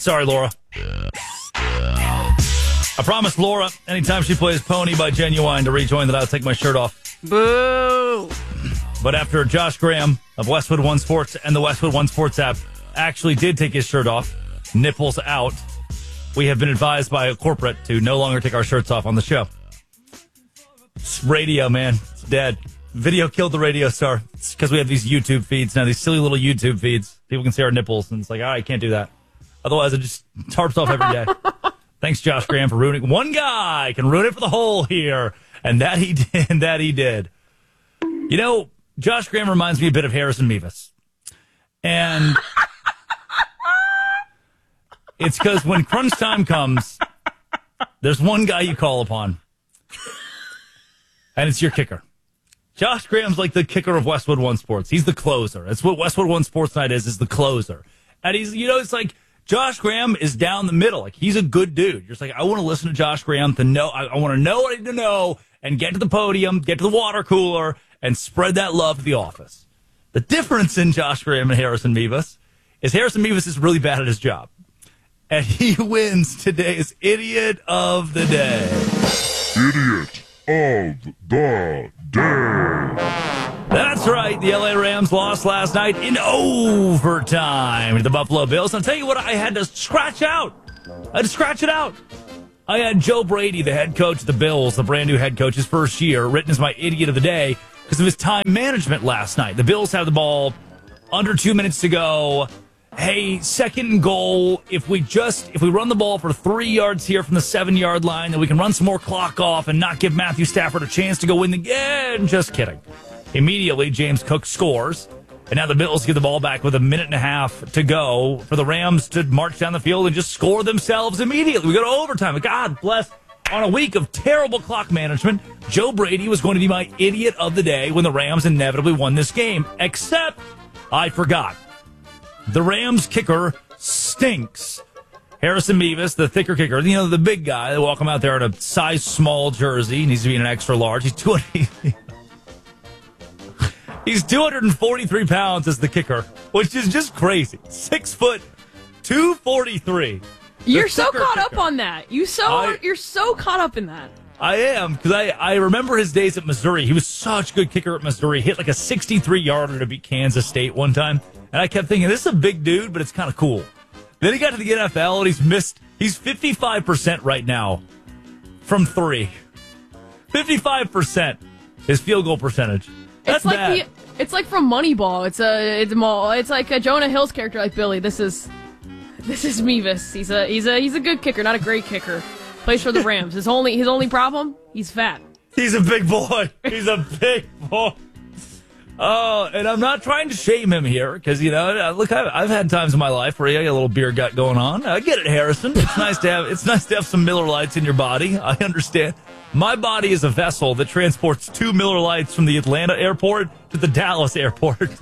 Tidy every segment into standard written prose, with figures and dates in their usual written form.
Sorry, Laura. I promised Laura anytime she plays Pony by Genuine to rejoin that I'll take my shirt off. Boo! But after Josh Graham of Westwood One Sports and the Westwood One Sports app actually did take his shirt off, nipples out, we have been advised by a corporate to no longer take our shirts off on the show. It's radio, man. It's dead. Video killed the radio star. It's because we have these YouTube feeds now, these silly little YouTube feeds. People can see our nipples, and it's like, all right, can't do that. Otherwise, it just tarps off every day. Thanks, Josh Graham, for ruining. One guy can ruin it for the whole here, and that he did. You know, Josh Graham reminds me a bit of Harrison Mevis. And it's because when crunch time comes, there's one guy you call upon, and it's your kicker. Josh Graham's like the kicker of Westwood One Sports. He's the closer. That's what Westwood One Sports Night is the closer. And he's, it's like Josh Graham is down the middle. Like, he's a good dude. You're just like, I want to listen to Josh Graham to know. I want to know what I need to know and get to the podium, get to the water cooler, and spread that love to the office. The difference in Josh Graham and Harrison Mevis is Harrison Mevis is really bad at his job. And he wins today's Idiot of the Day. Idiot of the Day. That's right. The LA Rams lost last night in overtime to the Buffalo Bills. I'll tell you what, I had to scratch out. I had Joe Brady, the head coach of the Bills, the brand new head coach, his first year, written as my Idiot of the Day because of his time management last night. The Bills have the ball under 2 minutes to go. Hey, second and goal. If we run the ball for 3 yards here from the 7-yard line, then we can run some more clock off and not give Matthew Stafford a chance to go win the game. Just kidding. Immediately, James Cook scores, and now the Bills get the ball back with a minute and a half to go for the Rams to march down the field and just score themselves immediately. We go to overtime. God bless. On a week of terrible clock management, Joe Brady was going to be my Idiot of the Day when the Rams inevitably won this game, except I forgot. The Rams kicker stinks. Harrison Mevis, the thicker kicker, the big guy. They walk him out there in a size small jersey. He needs to be in an extra large. He's 243 pounds as the kicker, which is just crazy. 6 foot, 243. You're so caught up on that. You're so caught up in that. I am, because I remember his days at Missouri. He was such a good kicker at Missouri. Hit like a 63-yarder to beat Kansas State one time. And I kept thinking, this is a big dude, but it's kind of cool. Then he got to the NFL, and he's 55% right now from 3. 55% his field goal percentage. That's bad. It's like from Moneyball. It's like a Jonah Hill's character, like Billy. This is Mevis. He's a good kicker, not a great kicker. Plays for the Rams. His only problem, he's fat. He's a big boy. He's a big boy. Oh, and I'm not trying to shame him here because, look, I've had times in my life where you got a little beer gut going on. I get it, Harrison. It's nice to have some Miller Lights in your body. I understand. My body is a vessel that transports 2 Miller Lights from the Atlanta airport to the Dallas airport. A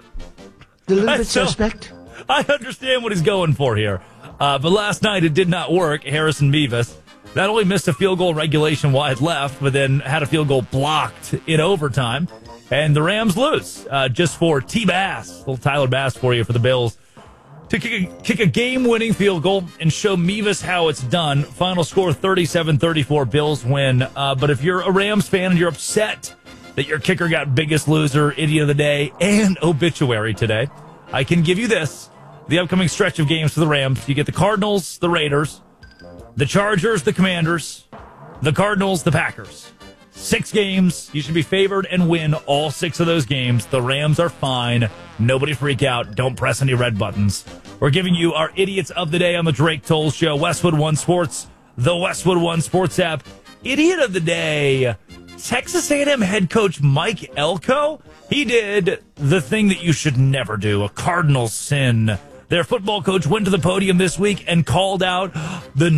little bit suspect. I understand what he's going for here. But last night it did not work. Harrison Mevis not only missed a field goal regulation wide left, but then had a field goal blocked in overtime. And the Rams lose just for T-Bass, little Tyler Bass for you for the Bills, to kick a game-winning field goal and show Mevis how it's done. Final score 37-34, Bills win. But if you're a Rams fan and you're upset that your kicker got biggest loser, Idiot of the Day, and obituary today, I can give you this. The upcoming stretch of games for the Rams, you get the Cardinals, the Raiders, the Chargers, the Commanders, the Cardinals, the Packers. 6 games. You should be favored and win all 6 of those games. The Rams are fine. Nobody freak out. Don't press any red buttons. We're giving you our Idiots of the Day on the Drake Toll Show. Westwood One Sports, the Westwood One Sports app. Idiot of the Day, Texas A&M head coach Mike Elko. He did the thing that you should never do, a cardinal sin. Their football coach went to the podium this week and called out the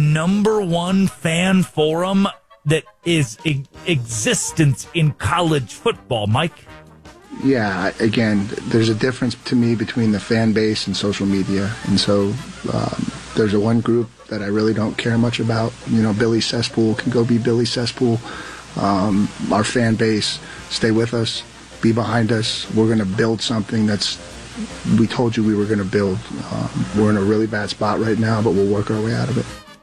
#1 fan forum that is existence in college football. Mike? Yeah, again, there's a difference to me between the fan base and social media. And so there's one group that I really don't care much about. Billy Cesspool can go be Billy Cesspool. Our fan base, stay with us, be behind us. We're going to build something that's we told you we were going to build. We're in a really bad spot right now, but we'll work our way out of it.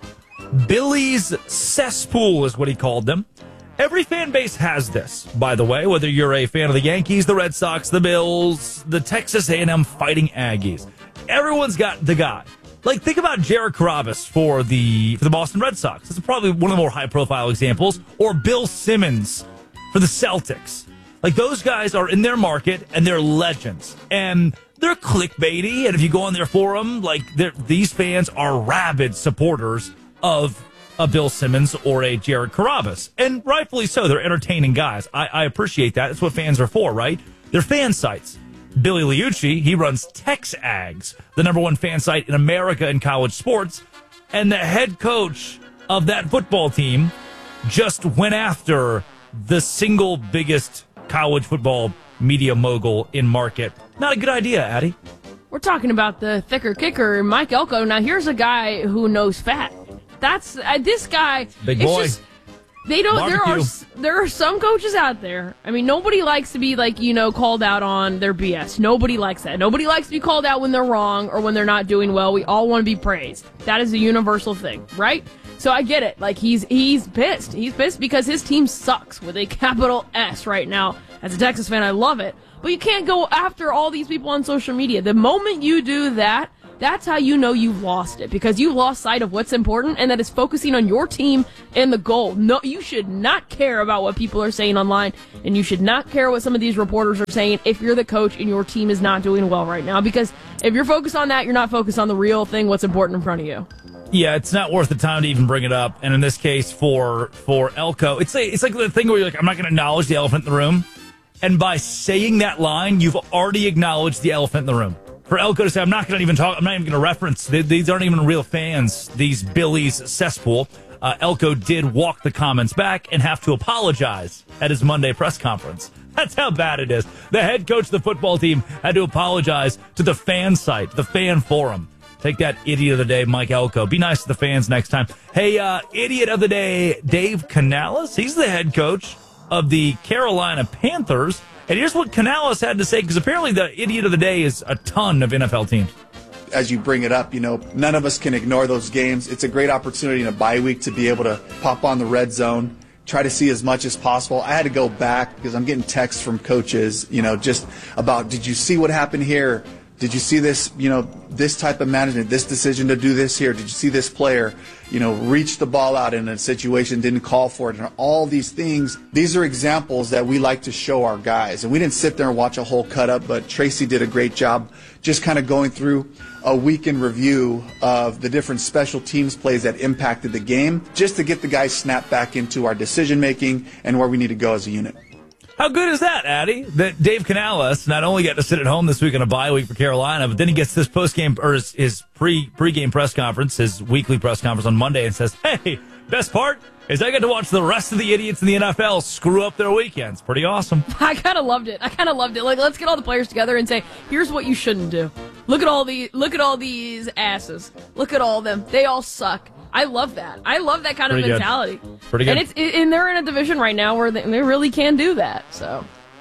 Billy's cesspool is what he called them. Every fan base has this, by the way, whether you're a fan of the Yankees, the Red Sox, the Bills, the Texas A&M Fighting Aggies. Everyone's got the guy. Like, think about Jared Carrabis for the Boston Red Sox. This is probably one of the more high-profile examples. Or Bill Simmons for the Celtics. Like, those guys are in their market, and they're legends. And they're clickbaity, and if you go on their forum, like, these fans are rabid supporters of a Bill Simmons or a Jared Carrabis. And rightfully so. They're entertaining guys. I appreciate that. That's what fans are for, right? They're fan sites. Billy Liucci, he runs TexAgs, the #1 fan site in America in college sports. And the head coach of that football team just went after the single biggest college football media mogul in market. Not a good idea, Addie. We're talking about the thicker kicker, Mike Elko. Now, here's a guy who knows fat. That's this guy. Big boy. Just, they don't. There are some coaches out there. I mean, nobody likes to be called out on their BS. Nobody likes that. Nobody likes to be called out when they're wrong or when they're not doing well. We all want to be praised. That is a universal thing, right? So I get it. Like he's pissed. He's pissed because his team sucks with a capital S right now. As a Texas fan, I love it. But you can't go after all these people on social media. The moment you do that, that's how you know you've lost it, because you lost sight of what's important, and that is focusing on your team and the goal. No, you should not care about what people are saying online, and you should not care what some of these reporters are saying if you're the coach and your team is not doing well right now, because if you're focused on that, you're not focused on the real thing, what's important in front of you. Yeah, it's not worth the time to even bring it up. And in this case, for Elko, it's like the thing where you're like, I'm not going to acknowledge the elephant in the room. And by saying that line, you've already acknowledged the elephant in the room. For Elko to say, I'm not even going to reference, these aren't even real fans, these Billy's cesspool. Elko did walk the comments back and have to apologize at his Monday press conference. That's how bad it is. The head coach of the football team had to apologize to the fan site, the fan forum. Take that, idiot of the day, Mike Elko. Be nice to the fans next time. Hey, idiot of the day, Dave Canales. He's the head coach of the Carolina Panthers. And here's what Canales had to say, because apparently the idiot of the day is a ton of NFL teams. As you bring it up, none of us can ignore those games. It's a great opportunity in a bye week to be able to pop on the red zone, try to see as much as possible. I had to go back because I'm getting texts from coaches, just about, did you see what happened here? Did you see this, this type of management, this decision to do this here? Did you see this player, reach the ball out in a situation, didn't call for it? And all these things, these are examples that we like to show our guys. And we didn't sit there and watch a whole cut up, but Tracy did a great job just kind of going through a week in review of the different special teams plays that impacted the game, just to get the guys snapped back into our decision making and where we need to go as a unit. How good is that, Addy? That Dave Canales not only got to sit at home this week on a bye week for Carolina, but then he gets this post-game or his pre-game press conference, his weekly press conference on Monday, and says, "Hey, best part is I get to watch the rest of the idiots in the NFL screw up their weekends." Pretty awesome. I kind of loved it. Like, let's get all the players together and say, "Here's what you shouldn't do. Look at all these asses. Look at all of them. They all suck." I love that. I love that kind of mentality. Pretty good. And they're in a division right now where they really can do that. So,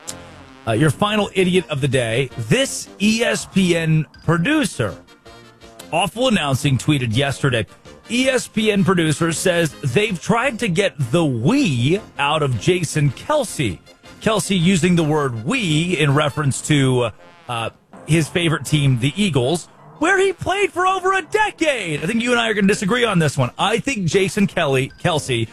your final idiot of the day, this ESPN producer, awful announcing, tweeted yesterday. ESPN producer says they've tried to get the we out of Jason Kelce. Kelce using the word we in reference to his favorite team, the Eagles, where he played for over a decade. I think you and I are going to disagree on this one. I think Jason Kelce,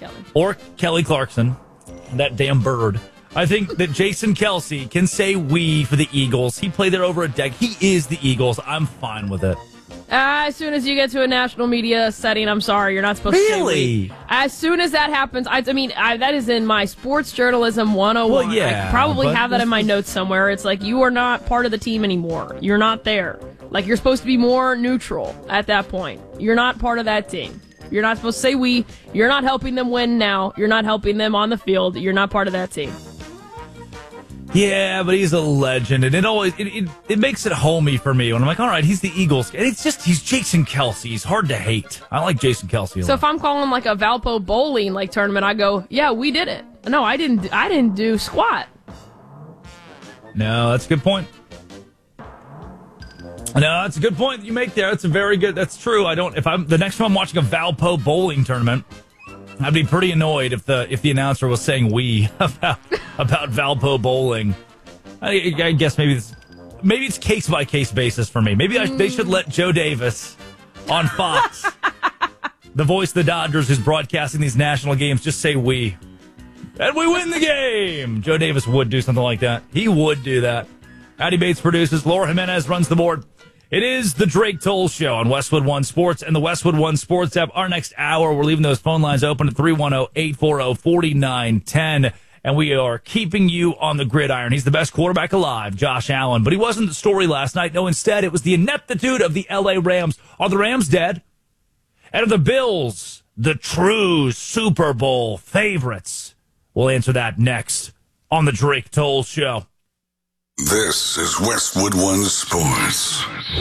or Kelly Clarkson, that damn bird. I think that Jason Kelce can say we for the Eagles. He played there over a decade. He is the Eagles. I'm fine with it. As soon as you get to a national media setting, I'm sorry, you're not supposed to say we. As soon as that happens, that is in my sports journalism 101. Well, yeah, I probably have that in my notes somewhere. It's like, you are not part of the team anymore. You're not there. Like, you're supposed to be more neutral at that point. You're not part of that team. You're not supposed to say we. You're not helping them win now. You're not helping them on the field. You're not part of that team. Yeah, but he's a legend, and it makes it homey for me when I'm like, all right, he's the Eagles. And he's Jason Kelce. He's hard to hate. I like Jason Kelce a lot. So if I'm calling like a Valpo bowling tournament, I go, yeah, we did it. No, I didn't do squat. No, that's a good point. No, that's a good point that you make there. That's a very good. That's true. The next time I'm watching a Valpo bowling tournament, I'd be pretty annoyed if the announcer was saying "we" about Valpo bowling. I guess maybe it's case by case basis for me. Maybe they should let Joe Davis on Fox, the voice of the Dodgers, who's broadcasting these national games, just say "we," and we win the game. Joe Davis would do something like that. He would do that. Addy Bates produces. Laura Jimenez runs the board. It is the Drake Toll Show on Westwood One Sports and the Westwood One Sports app. Our next hour, we're leaving those phone lines open at 310-840-4910. And we are keeping you on the gridiron. He's the best quarterback alive, Josh Allen. But he wasn't the story last night. No, instead, it was the ineptitude of the L.A. Rams. Are the Rams dead? And are the Bills the true Super Bowl favorites? We'll answer that next on the Drake Toll Show. This is Westwood One Sports.